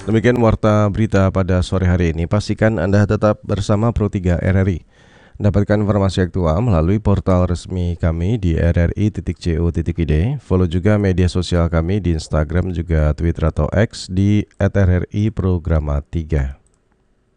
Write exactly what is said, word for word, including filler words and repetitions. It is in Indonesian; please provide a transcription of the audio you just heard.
Demikian warta berita pada sore hari ini. Pastikan Anda tetap bersama Pro tiga R R I. Dapatkan informasi aktual melalui portal resmi kami di r r i titik co titik i d. Follow juga media sosial kami di Instagram juga Twitter atau X di at r r i programa tiga.